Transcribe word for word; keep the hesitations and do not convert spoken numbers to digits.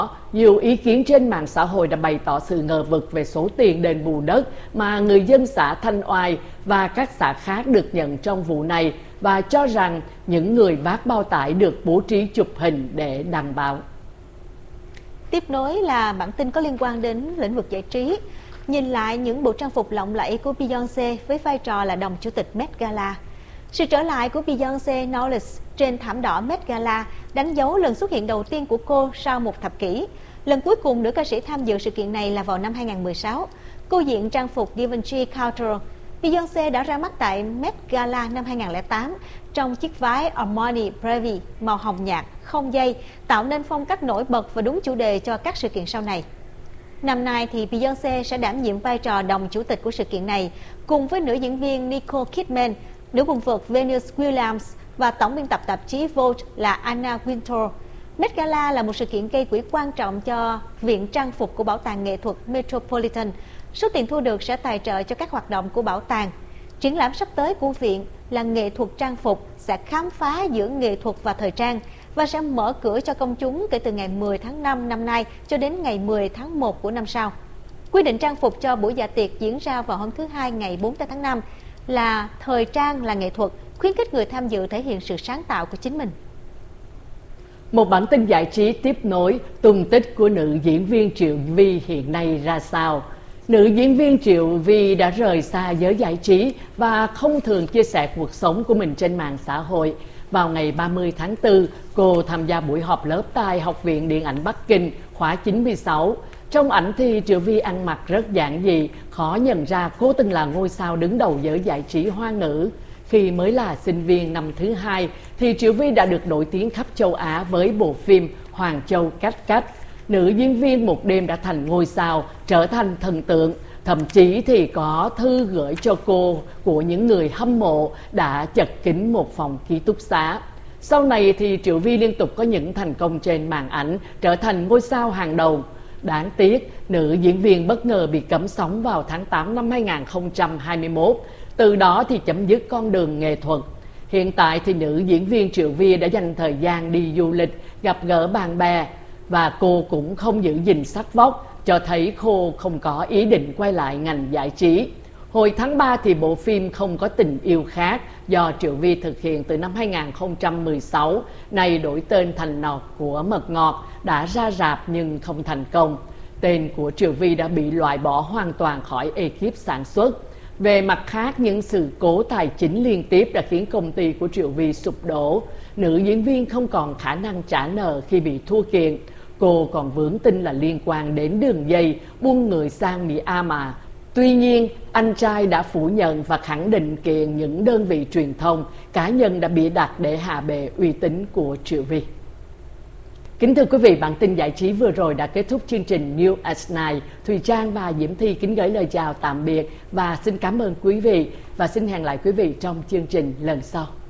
Nhiều ý kiến trên mạng xã hội đã bày tỏ sự ngờ vực về số tiền đền bù đất mà người dân xã Thanh Oai và các xã khác được nhận trong vụ này và cho rằng những người vác bao tải được bố trí chụp hình để đăng báo. Tiếp nối là bản tin có liên quan đến lĩnh vực giải trí. Nhìn lại những bộ trang phục lộng lẫy của Beyoncé với vai trò là đồng chủ tịch Met Gala. Sự trở lại của Beyoncé Knowles trên thảm đỏ Met Gala đánh dấu lần xuất hiện đầu tiên của cô sau một thập kỷ. Lần cuối cùng nữ ca sĩ tham dự sự kiện này là vào năm hai nghìn không trăm mười sáu. Cô diện trang phục Givenchy Couture. Beyoncé đã ra mắt tại Met Gala năm hai nghìn không trăm lẻ tám trong chiếc váy Armani Brevi màu hồng nhạt, không dây, tạo nên phong cách nổi bật và đúng chủ đề cho các sự kiện sau này. Năm nay thì Beyoncé sẽ đảm nhiệm vai trò đồng chủ tịch của sự kiện này, cùng với nữ diễn viên Nicole Kidman, nữ quần vợt Venus Williams và tổng biên tập tạp chí Vogue là Anna Wintour. Met Gala là một sự kiện gây quỹ quan trọng cho Viện Trang phục của Bảo tàng Nghệ thuật Metropolitan. Số tiền thu được sẽ tài trợ cho các hoạt động của bảo tàng. Triển lãm sắp tới của viện là nghệ thuật trang phục, sẽ khám phá giữa nghệ thuật và thời trang và sẽ mở cửa cho công chúng kể từ ngày mười tháng năm năm nay cho đến ngày mười tháng một của năm sau. Quy định trang phục cho buổi dạ tiệc diễn ra vào hôm thứ Hai ngày bốn tháng năm là thời trang là nghệ thuật, khuyến khích người tham dự thể hiện sự sáng tạo của chính mình. Một bản tin giải trí tiếp nối, tung tích của nữ diễn viên Triệu Vi hiện nay ra sao? Nữ diễn viên Triệu Vi đã rời xa giới giải trí và không thường chia sẻ cuộc sống của mình trên mạng xã hội. Vào ngày ba mươi tháng tư, cô tham gia buổi họp lớp tại Học viện Điện ảnh Bắc Kinh khóa chín mươi sáu. Trong ảnh thì Triệu Vi ăn mặc rất giản dị, khó nhận ra cô từng là ngôi sao đứng đầu giới giải trí Hoa ngữ. Khi mới là sinh viên năm thứ hai, thì Triệu Vi đã được nổi tiếng khắp châu Á với bộ phim Hoàng Châu Cách Cách. Nữ diễn viên một đêm đã thành ngôi sao, trở thành thần tượng. Thậm chí thì có thư gửi cho cô của những người hâm mộ đã chật kín một phòng ký túc xá. Sau này thì Triệu Vi liên tục có những thành công trên màn ảnh, trở thành ngôi sao hàng đầu. Đáng tiếc, nữ diễn viên bất ngờ bị cấm sóng vào tháng tám năm hai nghìn không trăm hai mươi mốt. Từ đó thì chấm dứt con đường nghệ thuật. Hiện tại thì nữ diễn viên Triệu Vi đã dành thời gian đi du lịch, gặp gỡ bạn bè. Và cô cũng không giữ gìn sắc vóc, cho thấy cô không có ý định quay lại ngành giải trí. Hồi tháng ba thì bộ phim Không Có Tình Yêu Khác do Triệu Vi thực hiện từ năm hai nghìn không trăm mười sáu, nay đổi tên thành Nọt của Mật Ngọt, đã ra rạp nhưng không thành công. Tên của Triệu Vi đã bị loại bỏ hoàn toàn khỏi ekip sản xuất. Về mặt khác, những sự cố tài chính liên tiếp đã khiến công ty của Triệu Vi sụp đổ. Nữ diễn viên không còn khả năng trả nợ khi bị thua kiện. Cô còn vướng tin là liên quan đến đường dây buôn người sang Myanmar. Tuy nhiên, anh trai đã phủ nhận và khẳng định kiện những đơn vị truyền thông, cá nhân đã bịa đặt để hạ bệ uy tín của Triệu Vi. Kính thưa quý vị, bản tin giải trí vừa rồi đã kết thúc chương trình News at Night. Thùy Trang và Diễm Thi kính gửi lời chào tạm biệt và xin cảm ơn quý vị và xin hẹn lại quý vị trong chương trình lần sau.